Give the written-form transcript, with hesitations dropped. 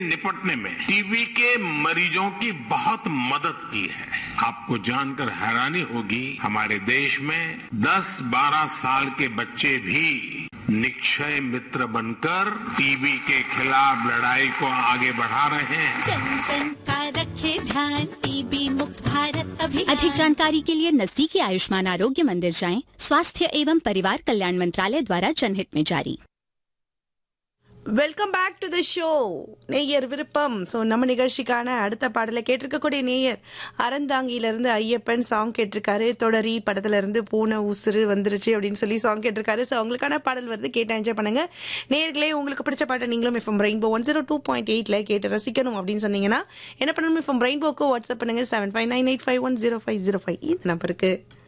निपटने में टीबी के मरीजों की बहुत मदद की है। आपको जानकर हैरानी होगी, हमारे देश में 10-12 साल के बच्चे भी निक्षय मित्र बनकर टीबी के खिलाफ लड़ाई को आगे बढ़ा रहे हैं। जन जन का रखे ध्यान, टीबी मुक्त भारत अभियान। अधिक जानकारी के लिए नजदीकी आयुष्मान आरोग्य मंदिर जाएं। स्वास्थ्य एवं परिवार कल्याण मंत्रालय द्वारा जनहित में जारी। Welcome back to the show நேயர் விருப்பம். ஸோ நம்ம நிகழ்ச்சிக்கான அடுத்த பாடலை கேட்டிருக்கக்கூடிய நேயர் அறந்தாங்கியிலிருந்து ஐயப்பன் சாங் கேட்டிருக்காரு. தொடரி படத்துல இருந்து பூனை உசுறு வந்துருச்சு அப்படின்னு சொல்லி சாங் கேட்டிருக்காரு. ஸோ அவங்களுக்கான பாடல் வருது, கேட்டு என்ஜாய் பண்ணுங்க. நேயர்களே, உங்களுக்கு பிடிச்ச பாட்டை நீங்களும் எஃப்எம் ரெயின்போ 102.8 கேட்டு ரசிக்கணும் அப்படின்னு சொன்னீங்கன்னா என்ன பண்ணணும், எஃப்எம் ரெயின்போக்கு வாட்ஸ்அப் பண்ணுங்க 7598510505 இந்த நம்பருக்கு.